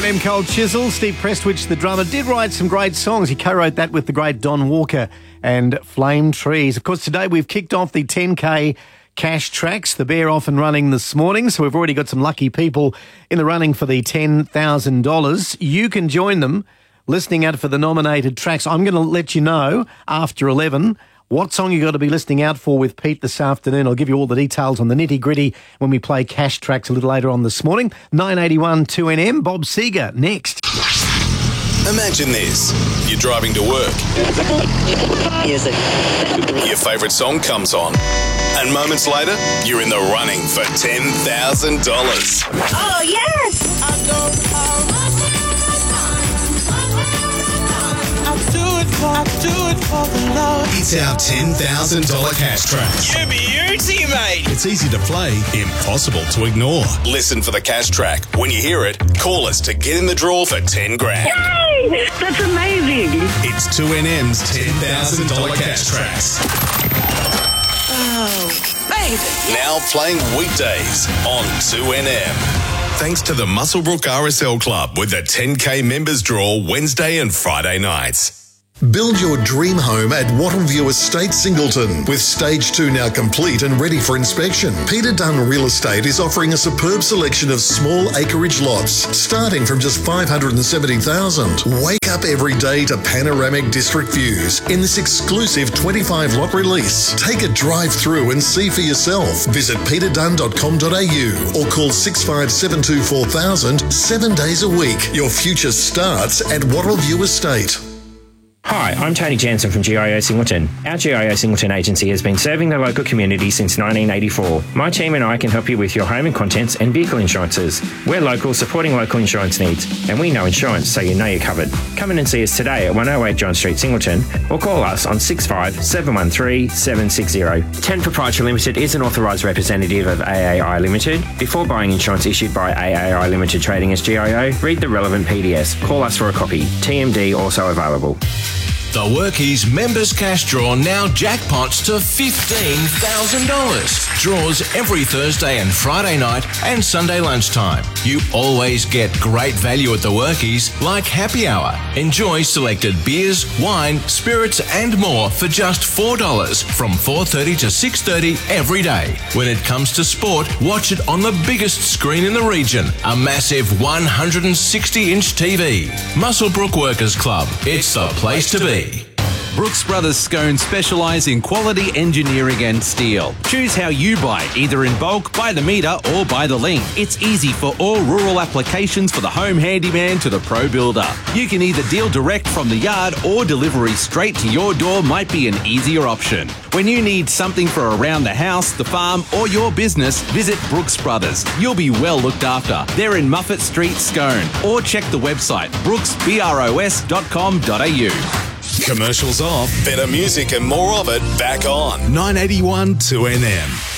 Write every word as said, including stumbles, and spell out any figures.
Graham Cole Chisel, Steve Prestwich, the drummer, did write some great songs. He co-wrote that with the great Don Walker and Flame Trees. Of course, today we've kicked off the ten K cash tracks. The Bear off and running this morning, so we've already got some lucky people in the running for the ten thousand dollars. You can join them listening out for the nominated tracks. I'm going to let you know after eleven what song you got to be listening out for with Pete this afternoon. I'll give you all the details on the nitty-gritty when we play cash tracks a little later on this morning. nine eighty-one two N M, Bob Seger, next. Imagine this. You're driving to work. Music. Your favourite song comes on. And moments later, you're in the running for ten thousand dollars. Oh, yes! I go out. I do it for, I do it for the love. It's our ten thousand dollars cash track. You beauty, mate. It's easy to play, impossible to ignore. Listen for the cash track. When you hear it, call us to get in the draw for ten grand. Yay! That's amazing. It's two N M's ten thousand dollars cash tracks. Oh, baby. Now playing weekdays on two N M. Thanks to the Muswellbrook R S L Club with the ten K members draw Wednesday and Friday nights. Build your dream home at Wattleview Estate, Singleton. With stage two now complete and ready for inspection, Peter Dunn Real Estate is offering a superb selection of small acreage lots, starting from just five hundred seventy thousand dollars. Wake up every day to panoramic district views in this exclusive twenty-five lot release. Take a drive through and see for yourself. Visit peter dunn dot com dot a u or call six five seven two four thousand seven days a week. Your future starts at Wattleview Estate. Hi, I'm Tony Jansen from G I O Singleton. Our G I O Singleton agency has been serving the local community since nineteen eighty-four. My team and I can help you with your home and contents and vehicle insurances. We're local, supporting local insurance needs, and we know insurance, so you know you're covered. Come in and see us today at one oh eight John Street, Singleton, or call us on six five seven one three seven six zero. ten Proprietary Limited is an authorised representative of A A I Limited. Before buying insurance issued by A A I Limited trading as G I O, read the relevant P D S. Call us for a copy. T M D also available. The Workies Members Cash Draw now jackpots to fifteen thousand dollars. Draws every Thursday and Friday night and Sunday lunchtime. You always get great value at the Workies, like happy hour. Enjoy selected beers, wine, spirits and more for just four dollars from four thirty to six thirty every day. When it comes to sport, watch it on the biggest screen in the region, a massive one hundred sixty inch T V. Muswellbrook Workers Club. It's the place to be. Brooks Brothers Scones specialise in quality engineering and steel. Choose how you buy, either in bulk, by the metre or by the link. It's easy for all rural applications, for the home handyman to the pro builder. You can either deal direct from the yard or delivery straight to your door might be an easier option. When you need something for around the house, the farm or your business, visit Brooks Brothers. You'll be well looked after. They're in Muffet Street, Scone, or check the website brooks bros dot com dot a u. Commercials off, better music and more of it back on. nine eighty-one two N M.